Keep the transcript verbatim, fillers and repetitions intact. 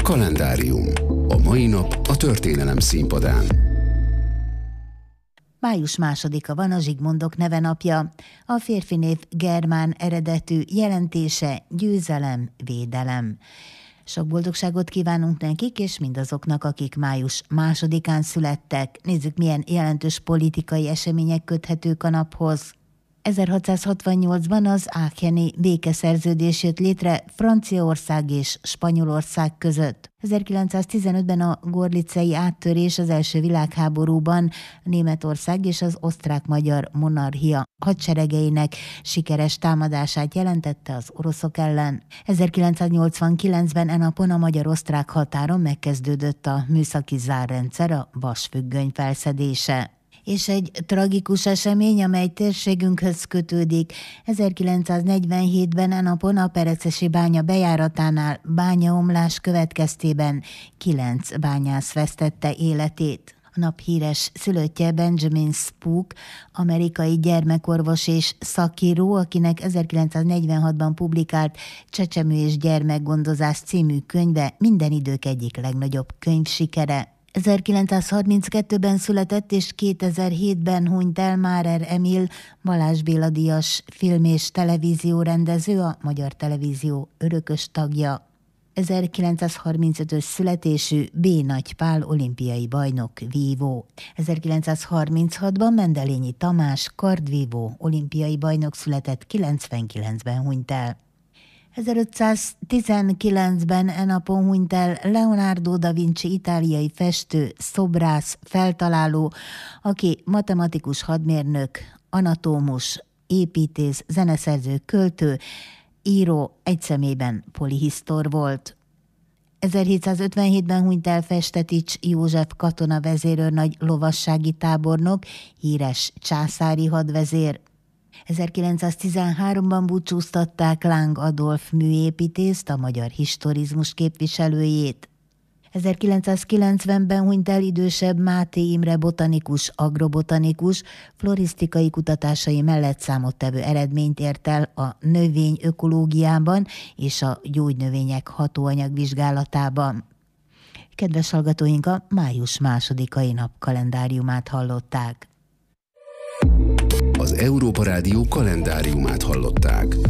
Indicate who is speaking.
Speaker 1: Kalendárium. A mai nap a történelem színpadán.
Speaker 2: Május másodika van, a Zsigmondok neve napja. A férfi név germán eredetű, jelentése győzelem, védelem. Sok boldogságot kívánunk nekik, és mindazoknak, akik május másodikán születtek. Nézzük, milyen jelentős politikai események köthetők a naphoz. ezerhatszázhatvannyolcban az Aacheni békeszerződés jött létre Franciaország és Spanyolország között. ezerkilencszáztizenötben a gorlicei áttörés az első világháborúban Németország és az osztrák-magyar monarchia hadseregeinek sikeres támadását jelentette az oroszok ellen. ezerkilencszáznyolcvankilencben e napon a magyar-osztrák határon megkezdődött a műszaki zárrendszer, a vasfüggöny felszedése. És egy tragikus esemény, amely térségünkhöz kötődik. ezerkilencszáznegyvenhétben e napon a Perecesi bánya bejáratánál bányaomlás következtében kilenc bányász vesztette életét. A nap híres szülöttje Benjamin Spock, amerikai gyermekorvos és szakíró, akinek ezerkilencszáznegyvenhatban publikált Csecsemő és gyermekgondozás című könyve minden idők egyik legnagyobb könyvsikere. ezerkilencszázharminckettőben született és kétezer-hétben hunyt el Márer Emil, Balázs Béla díjas film- és televíziórendező, a Magyar Televízió örökös tagja. ezerkilencszázharmincötös születésű B. Nagy Pál olimpiai bajnok, vívó. ezerkilencszázharminchatban Mendelényi Tamás, kardvívó, olimpiai bajnok született, kilencvenkilencben hunyt el. ezerötszáztizenkilencben e napon hunyt el Leonardo da Vinci, itáliai festő, szobrász, feltaláló, aki matematikus, hadmérnök, anatómus, építész, zeneszerző, költő, író, egy személyben polihisztor volt. ezerhétszázötvenhétben hunyt el Festetics József katona vezérőrnagy, lovassági tábornok, híres császári hadvezér. ezerkilencszáztizenháromban búcsúztatták Láng Adolf műépítészt, a magyar historizmus képviselőjét. ezerkilencszázkilencvenben hunyt el idősebb Máté Imre botanikus, agrobotanikus, florisztikai kutatásai mellett számottevő eredményt ért el a növény ökológiában és a gyógynövények hatóanyag vizsgálatában. Kedves hallgatóink, a május másodikai nap kalendáriumát hallották.
Speaker 1: Az Európa Rádió kalendáriumát hallották.